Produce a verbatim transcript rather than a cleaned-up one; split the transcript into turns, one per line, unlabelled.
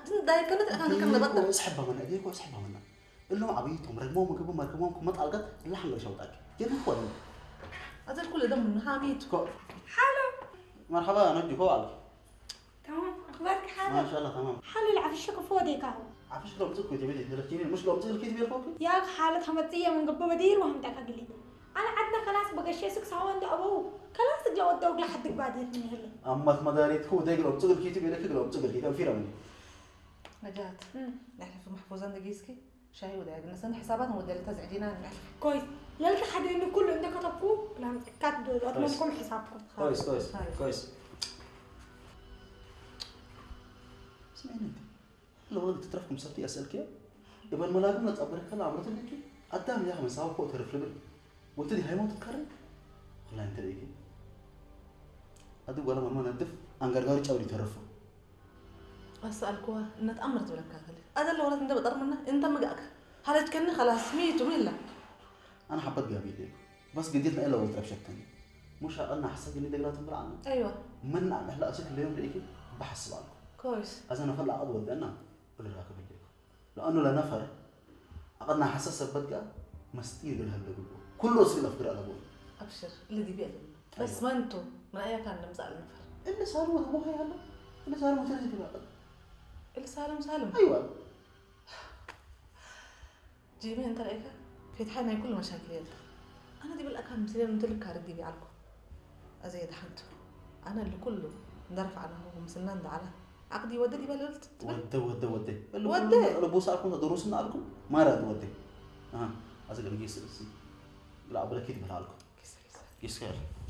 جن داي كنت أنا كم نبض
اسحبها من أديك واسحبها منها اللي هو عبيتهم رجموهم وجابوهم مركبوهم كم طلقت اللحم اللي شوطك كيف هو
أزل كل ده من حاميت
حلو
مرحبا أنا أجيك هو
تمام أخبارك حلو
ما شاء الله تمام
حلو العفشك فودي كاهو
عفش لو بتزكوا تبي تدركيني مش لو بتزكوا تبي فوق
يا حالة همتية من قبل بدير وهم تاكلي أنا عدنا خلاص بقى شيء سكس هون ده أبوه خلاص جاوا الدوق لحد بعدين من هلا
أما مداريت هو ده يقولوا بتزكوا كي تبي لك يقولوا بتزكوا كي تبي فيرمني
نجات نحن في محفوظان دقيسكي شاي وده نسند حساباتهم وده اللي تزعجينا
كويس لا الحد إنه كله عندك كتبكوا لا كاتب أضمنكم حسابكم
كويس كويس كويس اسمعيني انت لو انت تترفكم سبتي اسالك يبقى الملاكم نتصبرك هلا عمرت لك قدام يا اخي مساوي فوق تعرف لبن وانت دي هاي ما تتكرر والله انت ليكي ادو ولا ما ندف انغرغاري تشاوري تعرفه
اسالكوا ان تامرت ولا كاكل هذا اللي ولد انت بطر منه انت مقاك هل تكني خلاص ميتوا ملا
انا حبيت جابي لك بس قديتنا الا ولد ربشتني مش انا حسيت اني دقلات مرعنا
ايوه
من هلا اسك اليوم ليكي بحس بالك
كويس
أنا فلا أضوى أنا ولا راكب الليل لأنه لا نفر أقدنا حساس بدقة مستير قال هلا بقول كله سيل أفكر على بقول
أبشر اللي دي بيعلم بس ما أنتو من أي كان نمزع النفر
اللي صار هو هو هي هلا اللي صار مترجم بقى
اللي سالم سالم
أيوة
جيبي أنت رأيك في تحلنا كل مشاكل يلا أنا دي بالأكل مسيرة من تلك كارد دي بيعلقوا أزيد حنتو أنا اللي كله ندرف عنه ومسلنا ندعله عقدي ودي بللت
ودي ودي ودي
ودي
ربوس عليكم دروسنا عليكم ما راد ودي ها أزق الجيس السي لا بلا كده بحالكم
كيس كيس
كيس خير